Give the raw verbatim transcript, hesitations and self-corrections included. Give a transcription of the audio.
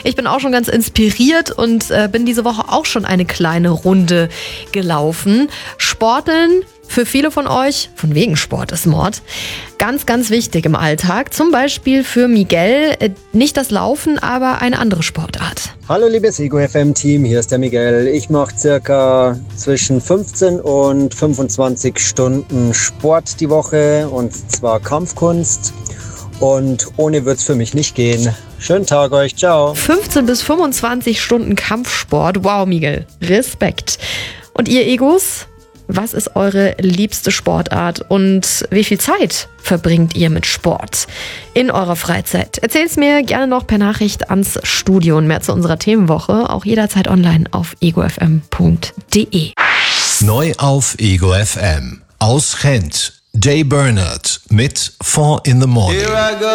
Ich bin auch schon ganz inspiriert und äh, bin diese Woche auch schon eine kleine Runde gelaufen. Sporteln für viele von euch, von wegen Sport ist Mord, ganz, ganz wichtig im Alltag. Zum Beispiel für Miguel äh, nicht das Laufen, aber eine andere Sportart. Hallo liebes Ego F M Team, hier ist der Miguel. Ich mache circa zwischen fünfzehn und fünfundzwanzig Stunden Sport die Woche, und zwar Kampfkunst. Und ohne wird's für mich nicht gehen. Schönen Tag euch, ciao. fünfzehn bis fünfundzwanzig Stunden Kampfsport. Wow, Miguel, Respekt. Und ihr Egos? Was ist eure liebste Sportart und wie viel Zeit verbringt ihr mit Sport in eurer Freizeit? Erzählt's mir gerne noch per Nachricht ans Studio und mehr zu unserer Themenwoche, auch jederzeit online auf ego f m punkt d e. Neu auf Ego F M. Aus Gent, Jay Bernard mit Four in the Morning.